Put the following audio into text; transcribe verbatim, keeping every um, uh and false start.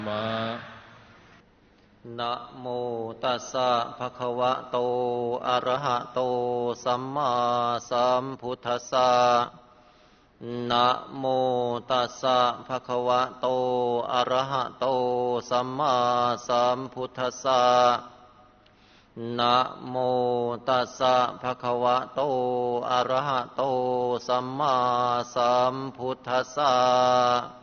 มานะโมตัสสะภะคะวะโตอะระหะโตสัมมาสัมพุทธัสสะนะโมตัสสะภะคะวะโตอะระหะโตสัมมาสัมพุทธัสสะนะโมตัสสะภะคะวะโตอะระหะโตสัมมาสัมพุทธัสสะ